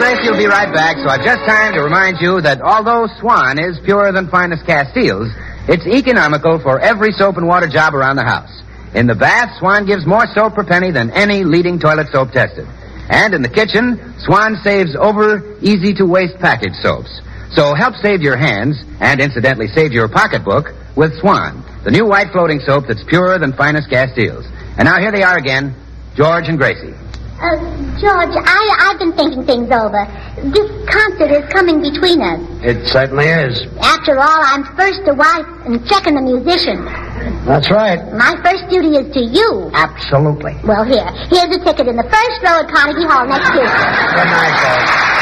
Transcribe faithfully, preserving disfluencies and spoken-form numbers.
Gracie will be right back, so I've just time to remind you that although Swan is purer than finest Castiles, it's economical for every soap and water job around the house. In the bath, Swan gives more soap per penny than any leading toilet soap tested. And in the kitchen, Swan saves over easy-to-waste package soaps. So help save your hands, and incidentally save your pocketbook, with Swan, the new white floating soap that's purer than finest Castiles. And now here they are again, George and Gracie. Uh, George, I, I've been thinking things over. This concert is coming between us. It certainly is. After all, I'm first the wife and second the musician. That's right. My first duty is to you. Absolutely. Well, here. Here's a ticket in the first row at Carnegie Hall next Tuesday. Good night, folks.